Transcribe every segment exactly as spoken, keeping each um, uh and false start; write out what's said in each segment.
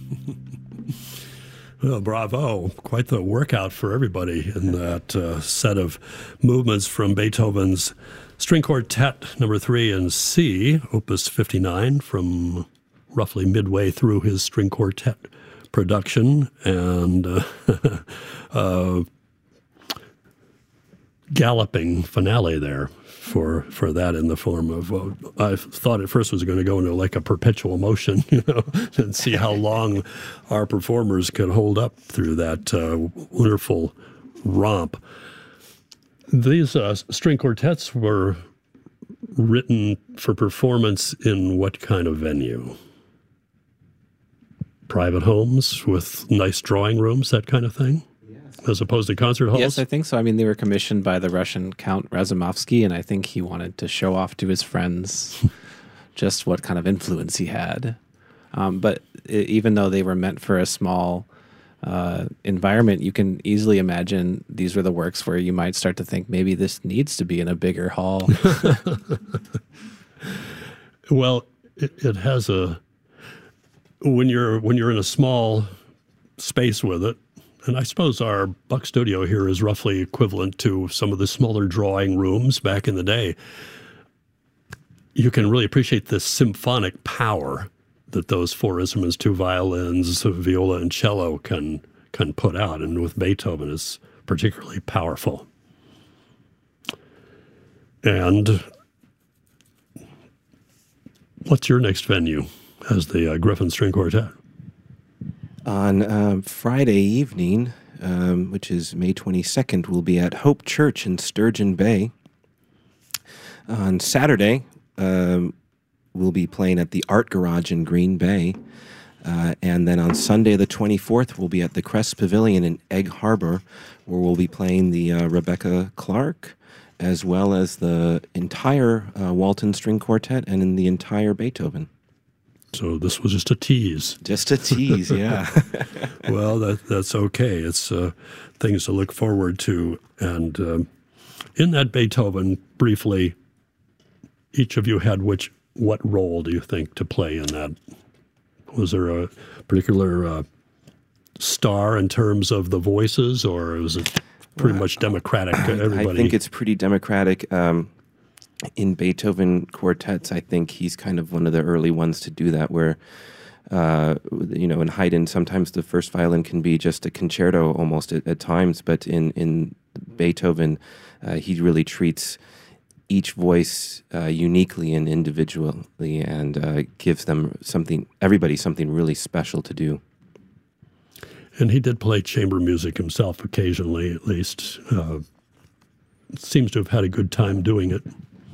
Well, bravo. Quite the workout for everybody in that uh, set of movements from Beethoven's String Quartet number three in C, Opus fifty-nine, from roughly midway through his string quartet production, and uh, uh, galloping finale there for for that in the form of, uh, I thought at first it was going to go into like a perpetual motion, you know, and see how long our performers could hold up through that uh, wonderful romp. These uh, string quartets were written for performance in what kind of venue? Private homes with nice drawing rooms, that kind of thing? As opposed to concert halls? Yes, I think so. I mean, they were commissioned by the Russian Count Razumovsky, and I think he wanted to show off to his friends just what kind of influence he had. Um, but it, even though they were meant for a small uh, environment, you can easily imagine these were the works where you might start to think maybe this needs to be in a bigger hall. Well, it, it has a when you're when you're in a small space with it. And I suppose our Buck Studio here is roughly equivalent to some of the smaller drawing rooms back in the day. You can really appreciate the symphonic power that those four instruments, two violins, viola, and cello can can put out. And with Beethoven, it's particularly powerful. And what's your next venue as the uh, Griffin String Quartet? On um, Friday evening, um, which is May twenty-second, we'll be at Hope Church in Sturgeon Bay. On Saturday, um, we'll be playing at the Art Garage in Green Bay. Uh, and then on Sunday the twenty-fourth, we'll be at the Crest Pavilion in Egg Harbor, where we'll be playing the uh, Rebecca Clark, as well as the entire uh, Walton String Quartet and in the entire Beethoven. So this was just a tease. Just a tease, yeah. Well, that that's okay. It's uh, things to look forward to. And um, in that Beethoven, briefly, each of you had which what role do you think to play in that? Was there a particular uh, star in terms of the voices, or was it pretty well, much democratic? I, Everybody. I think it's pretty democratic. Um, In Beethoven quartets, I think he's kind of one of the early ones to do that, where, uh, you know, in Haydn, sometimes the first violin can be just a concerto almost at, at times, but in, in Beethoven, uh, he really treats each voice uh, uniquely and individually and uh, gives them something, everybody something really special to do. And he did play chamber music himself occasionally, at least. Uh, seems to have had a good time doing it.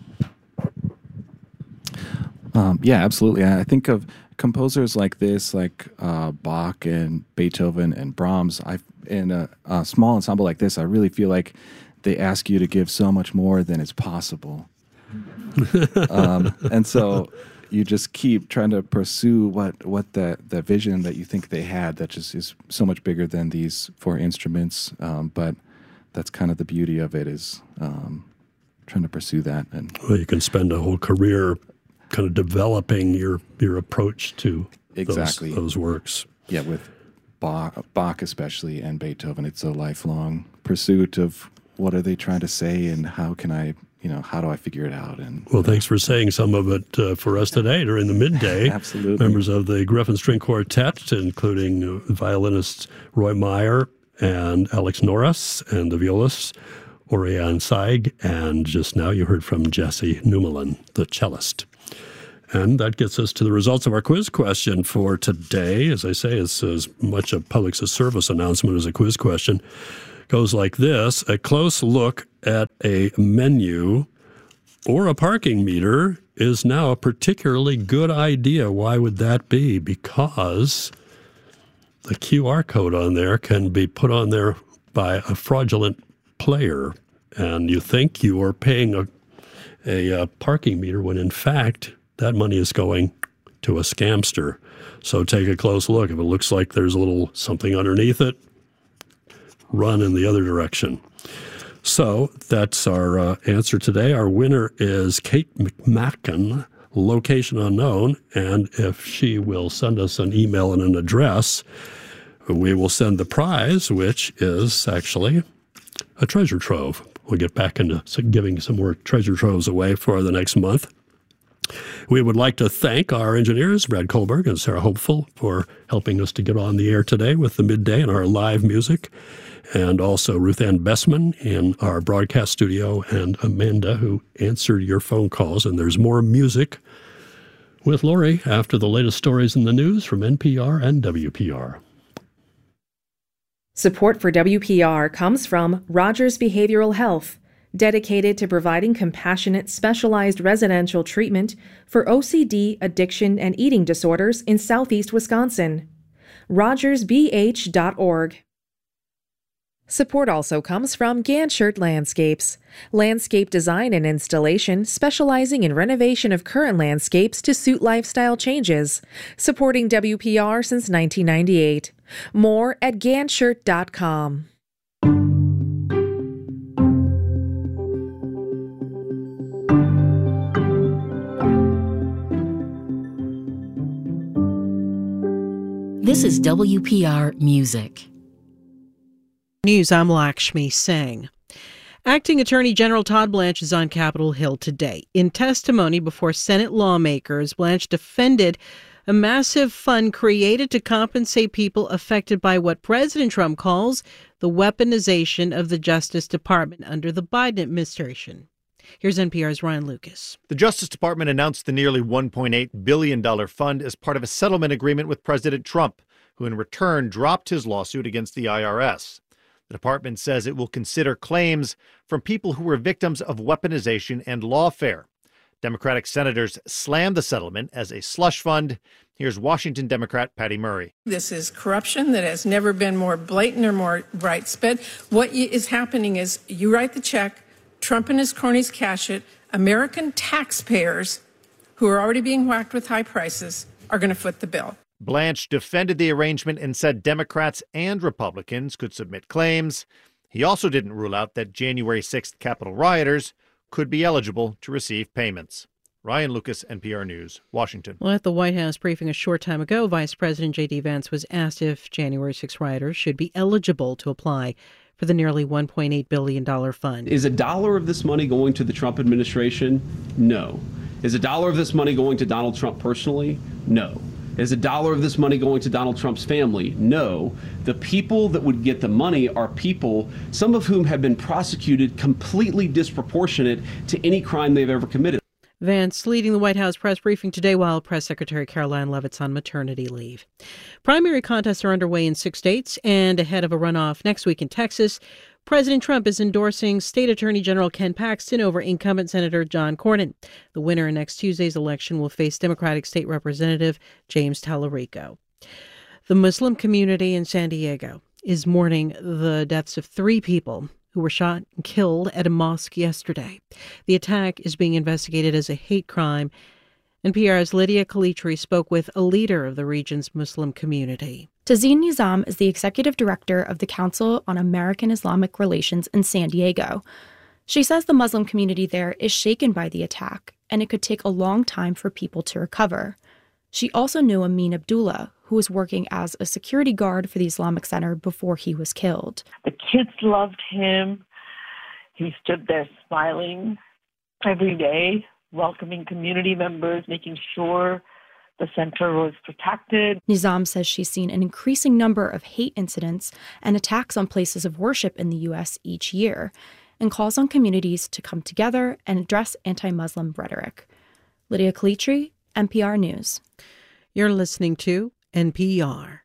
Um, yeah, absolutely. I think of composers like this, like uh, Bach and Beethoven and Brahms. I in a, a small ensemble like this, I really feel like they ask you to give so much more than is possible, um, and so you just keep trying to pursue what what that the vision that you think they had that just is so much bigger than these four instruments. Um, but that's kind of the beauty of it, is um, trying to pursue that. And well, you can spend a whole career kind of developing your your approach to exactly those, those works. Yeah, with Bach, Bach especially, and Beethoven, it's a lifelong pursuit of what are they trying to say, and how can I, you know, how do I figure it out? And well, thanks for saying some of it uh, for us today during the midday. Absolutely. Members of the Griffin String Quartet, including uh, violinists Roy Meyer and Alex Norris, and the violist Oriane Saig, and just now you heard from Jesse Neumelin, the cellist. And that gets us to the results of our quiz question for today. As I say, it's as much a public service announcement as a quiz question. It goes like this: a close look at a menu or a parking meter is now a particularly good idea. Why would that be? Because the Q R code on there can be put on there by a fraudulent player, and you think you are paying a, a, a parking meter when in fact that money is going to a scamster. So take a close look. If it looks like there's a little something underneath it, run in the other direction. So that's our uh, answer today. Our winner is Kate McMacken, location unknown. And if she will send us an email and an address, we will send the prize, which is actually a treasure trove. We'll get back into giving some more treasure troves away for the next month. We would like to thank our engineers, Brad Kohlberg and Sarah Hopeful, for helping us to get on the air today with the midday and our live music, and also Ruth Ann Bessman in our broadcast studio, and Amanda, who answered your phone calls. And there's more music with Lori after the latest stories in the news from N P R and W P R. Support for W P R comes from Rogers Behavioral Health, dedicated to providing compassionate, specialized residential treatment for O C D, addiction, and eating disorders in southeast Wisconsin. rogers b h dot org. Support also comes from Ganshert Landscapes, landscape design and installation specializing in renovation of current landscapes to suit lifestyle changes, supporting W P R since nineteen ninety-eight. More at ganshert dot com. This is W P R Music. News, I'm Lakshmi Singh. Acting Attorney General Todd Blanche is on Capitol Hill today. In testimony before Senate lawmakers, Blanche defended a massive fund created to compensate people affected by what President Trump calls the weaponization of the Justice Department under the Biden administration. Here's N P R's Ryan Lucas. The Justice Department announced the nearly one point eight billion dollars fund as part of a settlement agreement with President Trump, who in return dropped his lawsuit against the I R S. The department says it will consider claims from people who were victims of weaponization and lawfare. Democratic senators slammed the settlement as a slush fund. Here's Washington Democrat Patty Murray. This is corruption that has never been more blatant or more widespread. What is happening is you write the check, Trump and his cronies cash it. American taxpayers, who are already being whacked with high prices, are going to foot the bill. Blanche defended the arrangement and said Democrats and Republicans could submit claims. He also didn't rule out that January sixth Capitol rioters could be eligible to receive payments. Ryan Lucas, N P R News, Washington. Well, at the White House briefing a short time ago, Vice President J D. Vance was asked if January sixth rioters should be eligible to apply for the nearly one point eight billion dollars fund. Is a dollar of this money going to the Trump administration? No. Is a dollar of this money going to Donald Trump personally? No. Is a dollar of this money going to Donald Trump's family? No. The people that would get the money are people, some of whom have been prosecuted completely disproportionate to any crime they've ever committed. Vance leading the White House press briefing today while Press Secretary Caroline Leavitt's on maternity leave. Primary contests are underway in six states, and ahead of a runoff next week in Texas, President Trump is endorsing State Attorney General Ken Paxton over incumbent Senator John Cornyn. The winner in next Tuesday's election will face Democratic State Representative James Tallarico. The Muslim community in San Diego is mourning the deaths of three people who were shot and killed at a mosque yesterday. The attack is being investigated as a hate crime. N P R's Lydia Kalitri spoke with a leader of the region's Muslim community. Tazeen Nizam is the executive director of the Council on American Islamic Relations in San Diego. She says the Muslim community there is shaken by the attack, and it could take a long time for people to recover. She also knew Amin Abdullah, who was working as a security guard for the Islamic Center before he was killed. The kids loved him. He stood there smiling every day, welcoming community members, making sure the center was protected. Nizam says she's seen an increasing number of hate incidents and attacks on places of worship in the U S each year, and calls on communities to come together and address anti-Muslim rhetoric. Lydia Kalitri, N P R News. You're listening to N P R.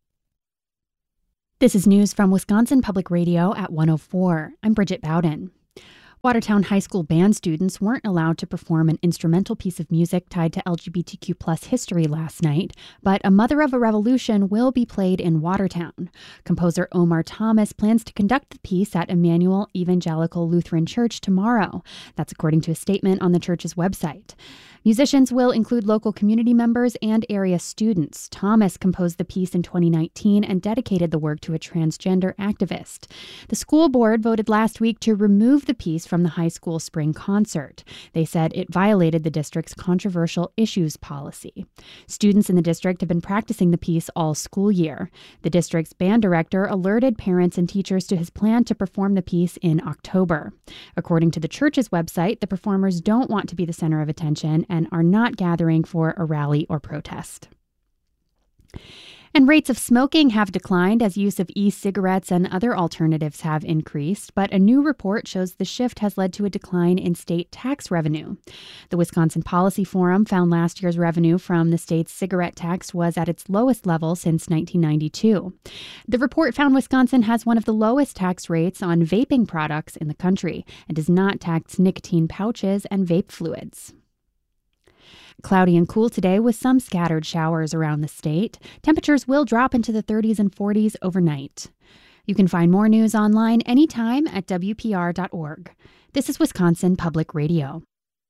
This is news from Wisconsin Public Radio at one oh four. I'm Bridget Bowden. Watertown High School band students weren't allowed to perform an instrumental piece of music tied to L G B T Q plus history last night, but A Mother of a Revolution will be played in Watertown. Composer Omar Thomas plans to conduct the piece at Emmanuel Evangelical Lutheran Church tomorrow. That's according to a statement on the church's website. Musicians will include local community members and area students. Thomas composed the piece in twenty nineteen and dedicated the work to a transgender activist. The school board voted last week to remove the piece from the high school spring concert. They said it violated the district's controversial issues policy. Students in the district have been practicing the piece all school year. The district's band director alerted parents and teachers to his plan to perform the piece in October. According to the church's website, the performers don't want to be the center of attention and are not gathering for a rally or protest. And rates of smoking have declined as use of e-cigarettes and other alternatives have increased, but a new report shows the shift has led to a decline in state tax revenue. The Wisconsin Policy Forum found last year's revenue from the state's cigarette tax was at its lowest level since nineteen ninety-two. The report found Wisconsin has one of the lowest tax rates on vaping products in the country and does not tax nicotine pouches and vape fluids. Cloudy and cool today with some scattered showers around the state. Temperatures will drop into the thirties and forties overnight. You can find more news online anytime at W P R dot org. This is Wisconsin Public Radio.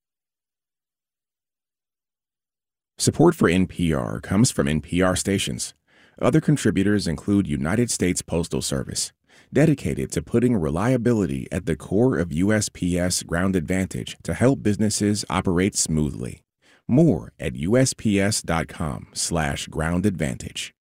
Support for N P R comes from N P R stations. Other contributors include United States Postal Service, dedicated to putting reliability at the core of U S P S Ground Advantage to help businesses operate smoothly. More at U S P S dot com slash ground advantage.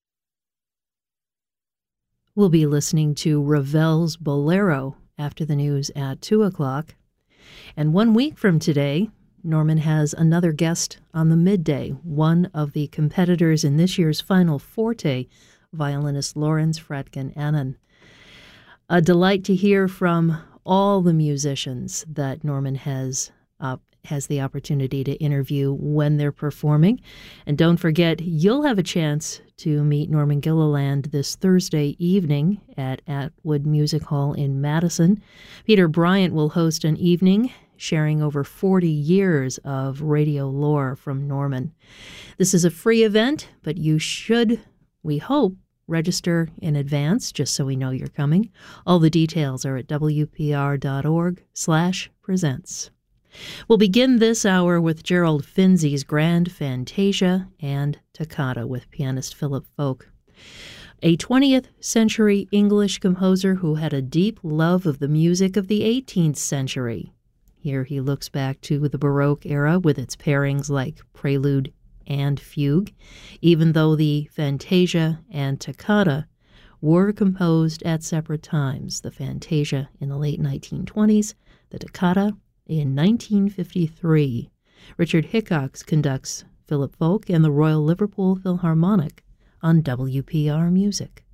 We'll be listening to Ravel's Bolero after the news at two o'clock. And one week from today, Norman has another guest on the midday, one of the competitors in this year's Final Forte, violinist Lawrence Fredkin-Annan. A delight to hear from all the musicians that Norman has uh, has the opportunity to interview when they're performing. And don't forget, you'll have a chance to meet Norman Gilliland this Thursday evening at Atwood Music Hall in Madison. Peter Bryant will host an evening sharing over forty years of radio lore from Norman. This is a free event, but you should, we hope, register in advance just so we know you're coming. All the details are at W P R dot org slash presents. We'll begin this hour with Gerald Finzi's Grand Fantasia and Toccata with pianist Philip Folk. A twentieth century English composer who had a deep love of the music of the eighteenth century. Here he looks back to the Baroque era with its pairings like prelude and fugue, even though the Fantasia and Toccata were composed at separate times. The Fantasia in the late nineteen twenties, the Toccata in nineteen fifty-three. Richard Hickox conducts Philip Folk and the Royal Liverpool Philharmonic on W P R Music.